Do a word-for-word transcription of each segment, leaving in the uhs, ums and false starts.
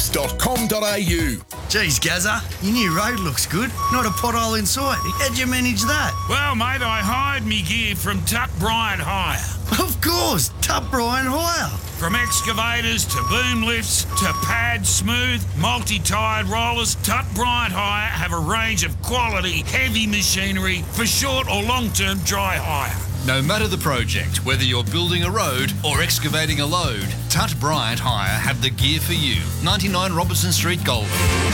dot com dot a u. Geez, Gazza, your new road looks good. Not a pothole in sight. How'd you manage that? Well, mate, I hired me gear from Tut Bryant Hire. Of course, Tut Bryant Hire. From excavators to boom lifts to pad smooth, multi-tired rollers, Tut Bryant Hire have a range of quality, heavy machinery for short or long-term dry hire. No matter the project, whether you're building a road or excavating a load, Tut Bryant Hire have the gear for you. ninety-nine Robertson Street, Goulburn.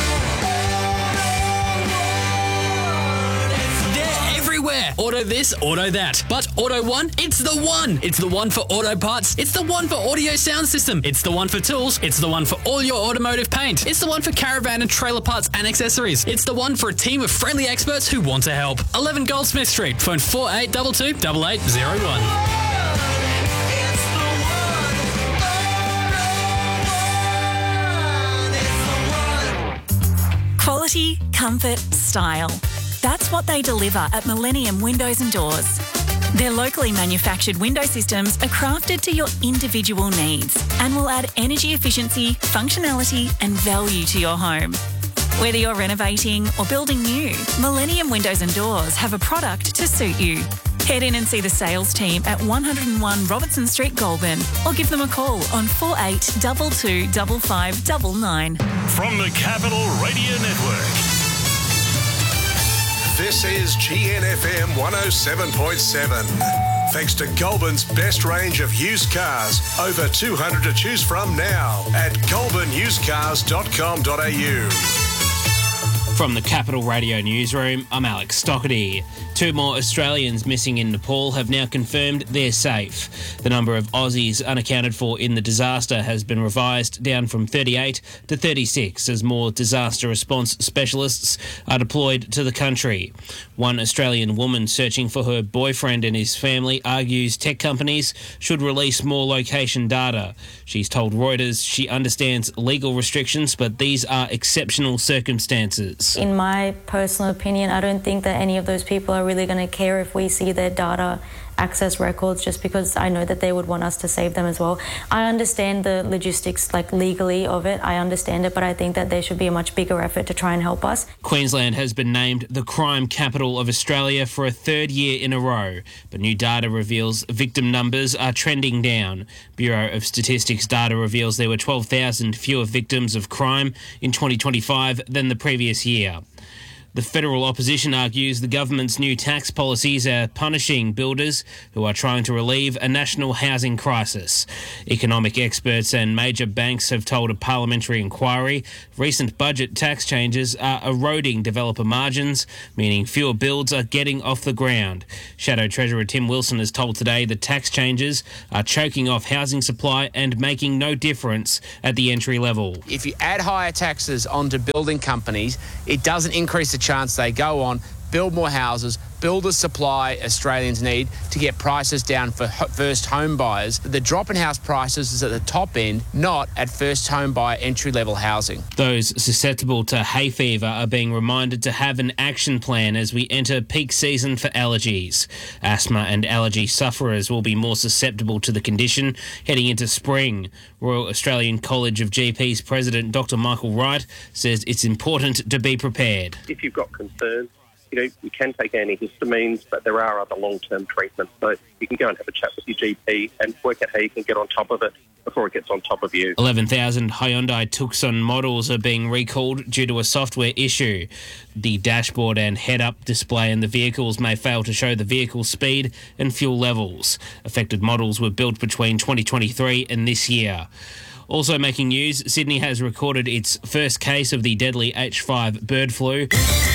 Everywhere. Auto this, auto that. But Auto One, it's the one. It's the one for auto parts. It's the one for audio sound system. It's the one for tools. It's the one for all your automotive paint. It's the one for caravan and trailer parts and accessories. It's the one for a team of friendly experts who want to help. eleven Goldsmith Street. Phone four eight two two, eight eight zero one. Quality, comfort, style. That's what they deliver at Millennium Windows and Doors. Their locally manufactured window systems are crafted to your individual needs and will add energy efficiency, functionality and value to your home. Whether you're renovating or building new, Millennium Windows and Doors have a product to suit you. Head in and see the sales team at one oh one Robertson Street, Goulburn, or give them a call on four eight two two five five nine nine. From the Capital Radio Network. This is G N F M one oh seven point seven. Thanks to Goulburn's best range of used cars. Over two hundred to choose from now at goulburn used cars dot com dot a u. From the Capital Radio Newsroom, I'm Alex Stockerty. Two more Australians missing in Nepal have now confirmed they're safe. The number of Aussies unaccounted for in the disaster has been revised down from thirty-eight to thirty-six as more disaster response specialists are deployed to the country. One Australian woman searching for her boyfriend and his family argues tech companies should release more location data. She's told Reuters she understands legal restrictions, but these are exceptional circumstances. In my personal opinion, I don't think that any of those people are really going to care if we see their data access records, just because I know that they would want us to save them as well. I understand the logistics, like legally of it, I understand it, but I think that there should be a much bigger effort to try and help us. Queensland has been named the crime capital of Australia for a third year in a row, but new data reveals victim numbers are trending down. Bureau of Statistics data reveals there were twelve thousand fewer victims of crime in twenty twenty-five than the previous year. The federal opposition argues the government's new tax policies are punishing builders who are trying to relieve a national housing crisis. Economic experts and major banks have told a parliamentary inquiry recent budget tax changes are eroding developer margins, meaning fewer builds are getting off the ground. Shadow Treasurer Tim Wilson has told Today the tax changes are choking off housing supply and making no difference at the entry level. If you add higher taxes onto building companies, it doesn't increase the chance they go on, build more houses, build the supply Australians need to get prices down for first home buyers. The drop in house prices is at the top end, not at first home buyer entry-level housing. Those susceptible to hay fever are being reminded to have an action plan as we enter peak season for allergies. Asthma and allergy sufferers will be more susceptible to the condition heading into spring. Royal Australian College of G Ps President Doctor Michael Wright says it's important to be prepared. If you've got concerns, you know, you can take antihistamines, but there are other long-term treatments. So you can go and have a chat with your G P and work out how you can get on top of it before it gets on top of you. eleven thousand Hyundai Tucson models are being recalled due to a software issue. The dashboard and head-up display in the vehicles may fail to show the vehicle's speed and fuel levels. Affected models were built between twenty twenty-three and this year. Also making news, Sydney has recorded its first case of the deadly H five bird flu.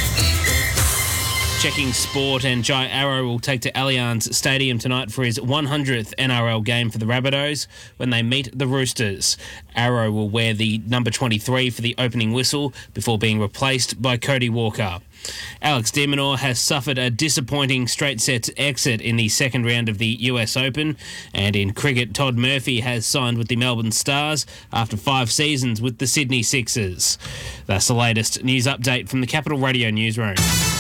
Checking sport, and Jai Arrow will take to Allianz Stadium tonight for his one hundredth N R L game for the Rabbitohs when they meet the Roosters. Arrow will wear the number twenty-three for the opening whistle before being replaced by Cody Walker. Alex de Minaur has suffered a disappointing straight sets exit in the second round of the U S Open, and in cricket, Todd Murphy has signed with the Melbourne Stars after five seasons with the Sydney Sixers. That's the latest news update from the Capital Radio Newsroom.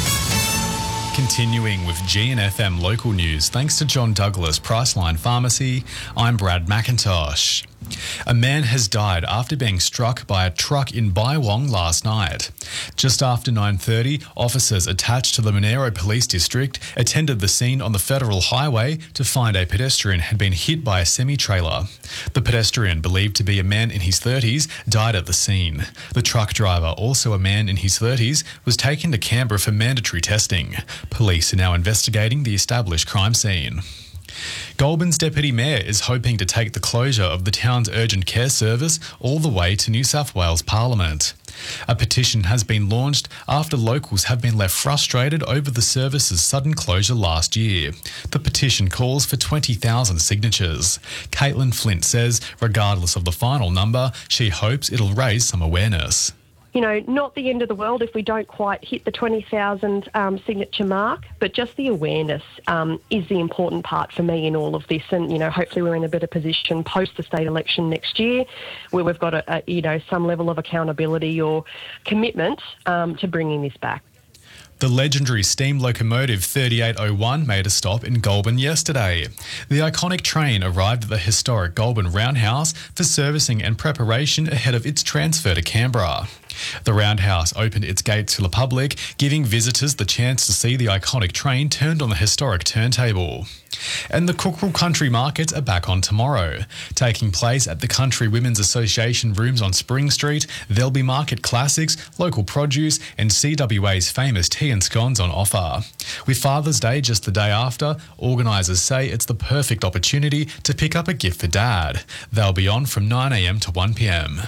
Continuing with G N F M local news, thanks to John Douglas Priceline Pharmacy, I'm Brad McIntosh. A man has died after being struck by a truck in Bywong last night. Just after nine thirty, officers attached to the Monero Police District attended the scene on the Federal Highway to find a pedestrian had been hit by a semi-trailer. The pedestrian, believed to be a man in his thirties, died at the scene. The truck driver, also a man in his thirties, was taken to Canberra for mandatory testing. Police are now investigating the established crime scene. Goulburn's Deputy Mayor is hoping to take the closure of the town's urgent care service all the way to New South Wales Parliament. A petition has been launched after locals have been left frustrated over the service's sudden closure last year. The petition calls for twenty thousand signatures. Caitlin Flint says, regardless of the final number, she hopes it'll raise some awareness. You know, not the end of the world if we don't quite hit the twenty thousand um, signature mark, but just the awareness um, is the important part for me in all of this. And, you know, hopefully we're in a better position post the state election next year where we've got, a, a you know, some level of accountability or commitment um, to bringing this back. The legendary steam locomotive thirty-eight oh one made a stop in Goulburn yesterday. The iconic train arrived at the historic Goulburn Roundhouse for servicing and preparation ahead of its transfer to Canberra. The Roundhouse opened its gates to the public, giving visitors the chance to see the iconic train turned on the historic turntable. And the Cookrell Country Markets are back on tomorrow. Taking place at the Country Women's Association rooms on Spring Street, there'll be market classics, local produce and C W A's famous tea and scones on offer. With Father's Day just the day after, organisers say it's the perfect opportunity to pick up a gift for Dad. They'll be on from nine a m to one p m.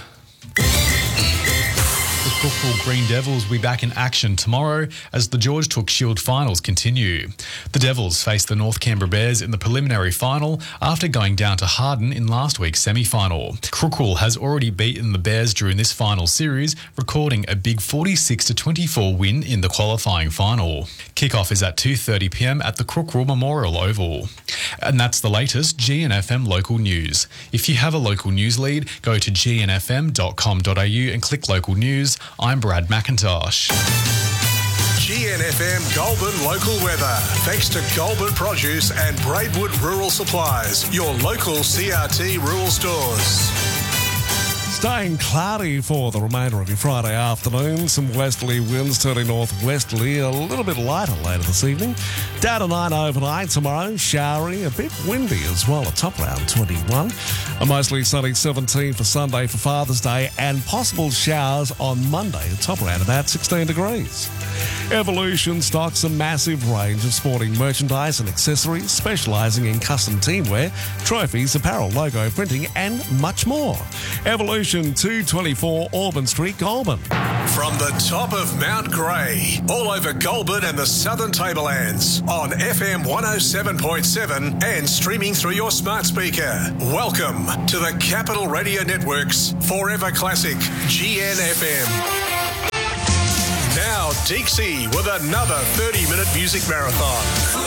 The Cookrell Green Devils will be back in action tomorrow as the George Took Shield finals continue. The Devils face the North Canberra Bears in the preliminary final after going down to Harden in last week's semi-final. Cookrell has already beaten the Bears during this final series, recording a big forty-six to twenty-four win in the qualifying final. Kickoff is at two thirty p m at the Cookrell Memorial Oval. And that's the latest G N F M local news. If you have a local news lead, go to g n f m dot com dot a u and click local news. I'm Brad McIntosh. G N F M Goulburn local weather. Thanks to Goulburn Produce and Braidwood Rural Supplies, your local C R T rural stores. Staying cloudy for the remainder of your Friday afternoon. Some westerly winds turning northwesterly, a little bit lighter later this evening. Down to nine overnight tomorrow, showery, a bit windy as well, a top around twenty-one. A mostly sunny seventeen for Sunday for Father's Day, and possible showers on Monday, a top around about sixteen degrees. Evolution stocks a massive range of sporting merchandise and accessories, specialising in custom teamwear, trophies, apparel, logo printing and much more. Evolution two twenty-four Auburn Street, Goulburn. From the top of Mount Grey, all over Goulburn and the Southern Tablelands, on F M one oh seven point seven and streaming through your smart speaker. Welcome to the Capital Radio Network's Forever Classic G N F M. Now Dixie with another thirty minute music marathon.